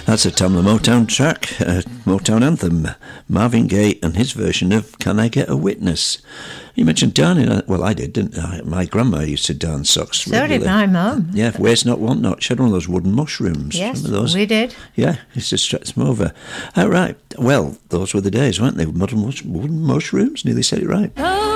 That's a Tamla Motown track, Motown anthem, Marvin Gaye and his version of Can I Get a Witness? You mentioned darning. Well, I did, didn't I? My grandma used to darn socks regularly. So did my mum. Yeah, waste not, want not. She had one of those wooden mushrooms. Yes, those? we did. Yeah, used to stretch them over. Right. Well, those were the days, weren't they? Wooden mushrooms? Nearly said it right. Oh.